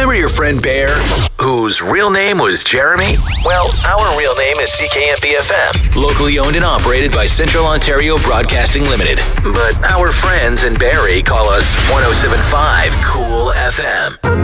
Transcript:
Remember your friend Bear, whose real name was Jeremy? Well, our real name is CKMP-FM, locally owned and operated by Central Ontario Broadcasting Limited. But our friends in Barrie call us 107.5 Cool FM.